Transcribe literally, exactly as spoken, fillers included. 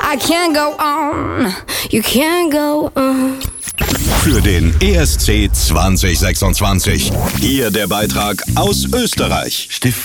I can't go on, you can't go on. Für den E S C zwanzig sechsundzwanzig. Hier der Beitrag aus Österreich. Steh